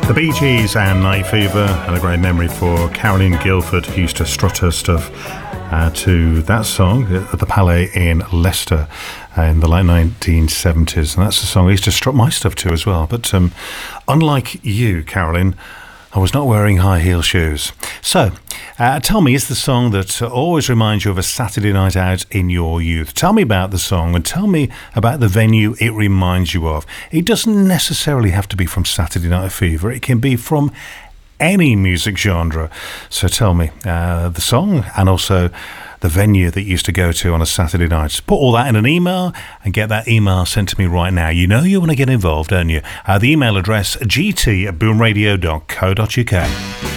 The Bee Gees and Night Fever, and a great memory for Carolyn Guilford, who used to strut her stuff to that song at the Palais in Leicester in the late 1970s. And that's the song I used to strut my stuff to as well. But unlike you, Carolyn, I was not wearing high heel shoes. So, tell me, is the song that always reminds you of a Saturday night out in your youth? Tell me about the song and tell me about the venue it reminds you of. It doesn't necessarily have to be from Saturday Night Fever. It can be from any music genre. So tell me the song and also the venue that you used to go to on a Saturday night. Put all that in an email and get that email sent to me right now. You know you want to get involved, don't you? The email address gt@boomradio.co.uk.